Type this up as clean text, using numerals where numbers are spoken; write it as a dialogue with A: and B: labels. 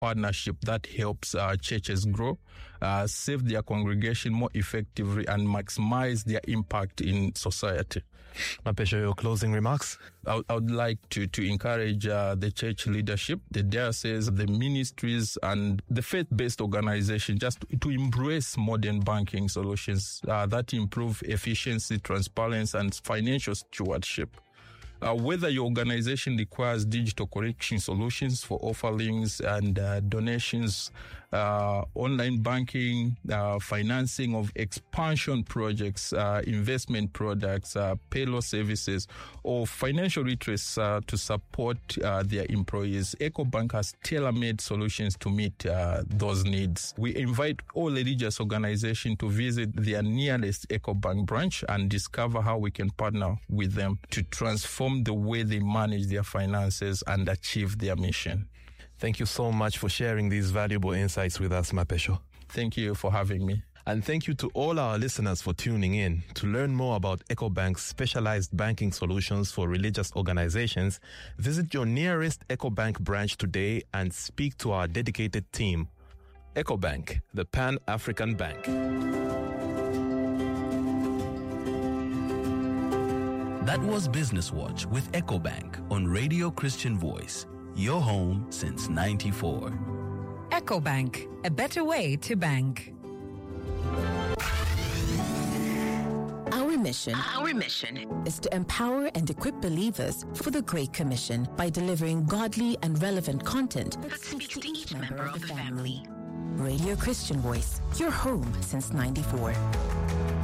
A: partnership that helps churches grow, serve their congregation more effectively, and maximize their impact in society.
B: Mapesho, your closing remarks?
A: I would like to encourage the church leadership, the diocese, the ministries, and the faith-based organization just to embrace modern banking solutions that improve efficiency, transparency, and financial stewardship. Whether your organization requires digital collection solutions for offerings and donations, online banking, financing of expansion projects, investment products, payroll services, or financial redress to support their employees, EcoBank has tailor-made solutions to meet those needs. We invite all religious organizations to visit their nearest EcoBank branch and discover how we can partner with them to transform the way they manage their finances and achieve their mission.
B: Thank you so much for sharing these valuable insights with us, Mapesho.
A: Thank you for having me.
B: And thank you to all our listeners for tuning in. To learn more about EcoBank's specialized banking solutions for religious organizations, visit your nearest EcoBank branch today and speak to our dedicated team. EcoBank, the Pan-African Bank.
C: That was Business Watch with EcoBank on Radio Christian Voice, your home since '94.
D: EcoBank, a better way to bank.
E: Our mission is to empower and equip believers for the Great Commission by delivering godly and relevant content that speaks to each member of the family. Radio Christian Voice, your home since '94.